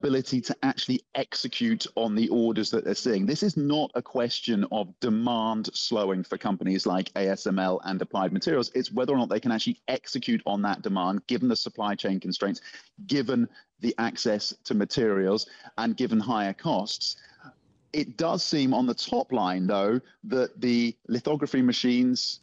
ability to actually execute on the orders that they're seeing. This is not a question of demand slowing for companies like ASML and Applied Materials. It's whether or not they can actually execute on that demand, given the supply chain constraints, given the access to materials, and given higher costs. It does seem on the top line, though, that the lithography machines,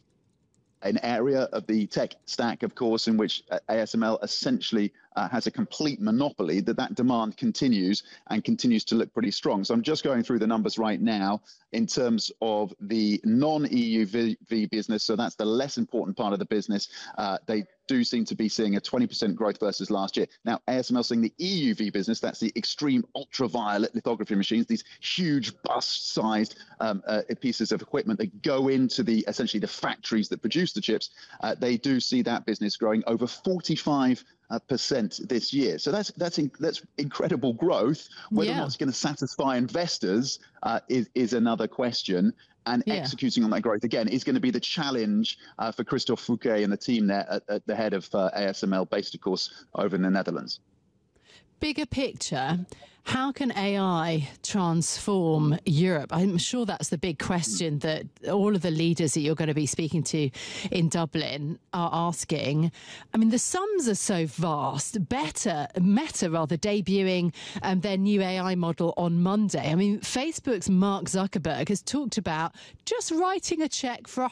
an area of the tech stack, of course, in which ASML essentially has a complete monopoly, that demand continues and continues to look pretty strong. So I'm just going through the numbers right now in terms of the non-EUV business. So that's the less important part of the business. They do seem to be seeing a 20% growth versus last year. Now, ASML seeing the EUV business, that's the extreme ultraviolet lithography machines, these huge bust-sized pieces of equipment that go into essentially the factories that produce the chips. They do see that business growing over 45% this year. So that's incredible growth. Whether or not it's going to satisfy investors is another question. And executing on that growth, again, is going to be the challenge for Christophe Fouquet and the team there at the head of ASML, based, of course, over in the Netherlands. Bigger picture, how can AI transform Europe? I'm sure that's the big question that all of the leaders that you're going to be speaking to in Dublin are asking. I mean, the sums are so vast. Meta debuting their new AI model on Monday. I mean, Facebook's Mark Zuckerberg has talked about just writing a check for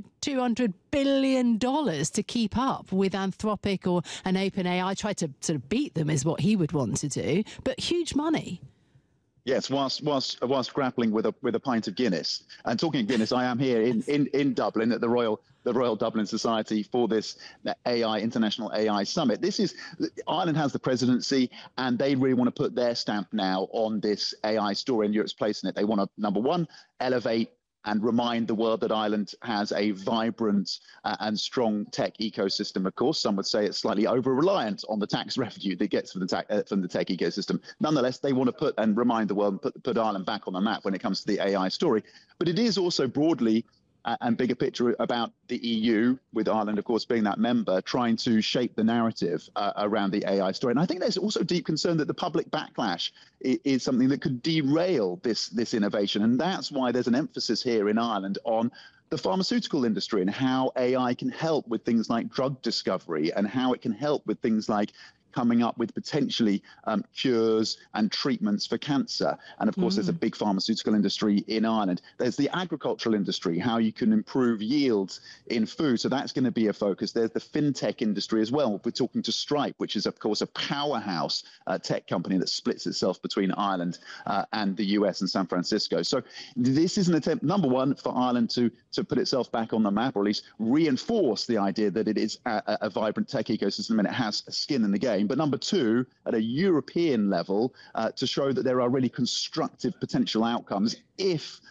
$200 billion to keep up with Anthropic or an OpenAI. Try to sort of beat them is what he would want to do, but huge money. Yes, whilst grappling with a pint of Guinness. And talking of Guinness, I am here in Dublin at the Royal Dublin Society for this International AI Summit. Ireland has the presidency, and they really want to put their stamp now on this AI story and Europe's place in it. They want to, number one, elevate and remind the world that Ireland has a vibrant and strong tech ecosystem. Of course, some would say it's slightly over-reliant on the tax revenue that it gets from the tech ecosystem. Nonetheless, they want to put and remind the world and put Ireland back on the map when it comes to the AI story. But it is also broadly and bigger picture about the EU, with Ireland, of course, being that member, trying to shape the narrative around the AI story. And I think there's also deep concern that the public backlash is something that could derail this innovation. And that's why there's an emphasis here in Ireland on the pharmaceutical industry and how AI can help with things like drug discovery and how it can help with things like coming up with potentially cures and treatments for cancer. And of course, there's a big pharmaceutical industry in Ireland. There's the agricultural industry, how you can improve yields in food. So that's going to be a focus. There's the fintech industry as well. We're talking to Stripe, which is, of course, a powerhouse tech company that splits itself between Ireland and the US and San Francisco. So this is an attempt, number one, for Ireland to put itself back on the map, or at least reinforce the idea that it is a vibrant tech ecosystem and it has a skin in the game. But number two, at a European level, to show that there are really constructive potential outcomes if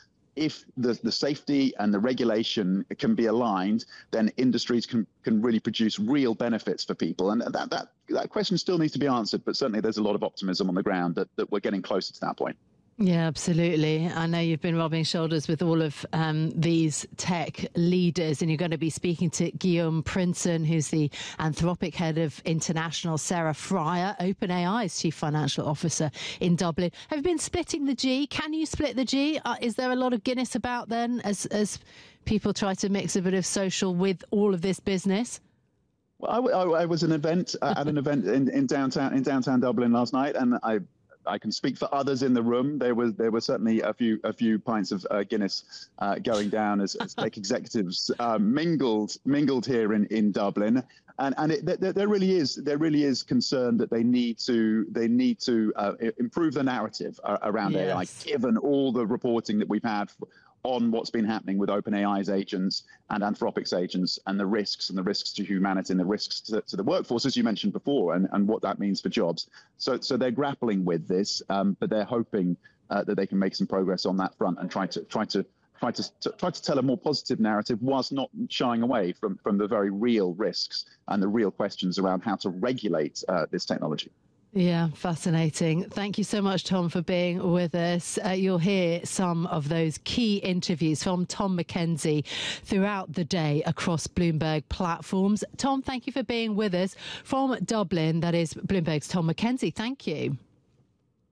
the safety and the regulation can be aligned, then industries can really produce real benefits for people. And that question still needs to be answered, but certainly there's a lot of optimism on the ground that we're getting closer to that point. Yeah, absolutely. I know you've been rubbing shoulders with all of these tech leaders, and you're going to be speaking to Guillaume Prinsen, who's the Anthropic head of international, Sarah Friar, OpenAI's chief financial officer in Dublin. Have you been splitting the G? Can you split the G? Is there a lot of Guinness about then as people try to mix a bit of social with all of this business? Well, I was at an event in downtown Dublin last night, and I can speak for others in the room. There were certainly a few pints of Guinness going down as tech executives mingled here in Dublin, and there really is concern that they need to improve the narrative around AI, given all the reporting that we've had on what's been happening with OpenAI's agents and Anthropic's agents and the risks to humanity and the risks to the workforce, as you mentioned before, and what that means for jobs. So they're grappling with this, but they're hoping that they can make some progress on that front and try to tell a more positive narrative whilst not shying away from the very real risks and the real questions around how to regulate this technology. Yeah, fascinating. Thank you so much, Tom, for being with us. You'll hear some of those key interviews from Tom Mackenzie throughout the day across Bloomberg platforms. Tom, thank you for being with us from Dublin. That is Bloomberg's Tom Mackenzie. Thank you.